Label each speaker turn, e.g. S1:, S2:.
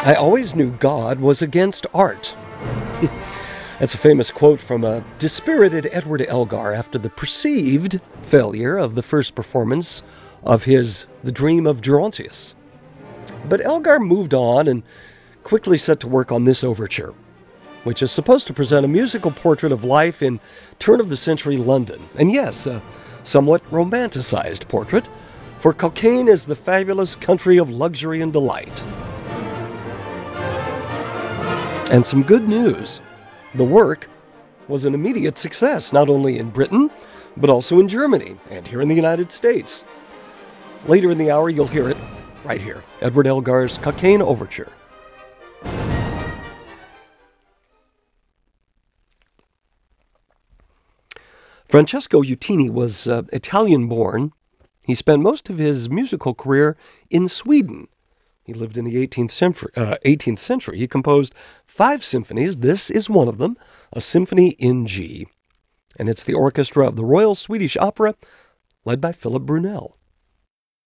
S1: I always knew God was against art. That's a famous quote from a dispirited Edward Elgar after the perceived failure of the first performance of his The Dream of Gerontius. But Elgar moved on and quickly set to work on this overture, which is supposed to present a musical portrait of life in turn-of-the-century London. And yes, a somewhat romanticized portrait, for Cockaigne is the fabulous country of luxury and delight. And some good news. The work was an immediate success, not only in Britain, but also in Germany and here in the United States. Later in the hour, you'll hear it right here. Edward Elgar's Cockaigne Overture. Francesco Utini was Italian-born. He spent most of his musical career in Sweden. He lived in the 18th century. He composed 5 symphonies. This is one of them, a symphony in G. And it's the orchestra of the Royal Swedish Opera, led by Philip Brunel.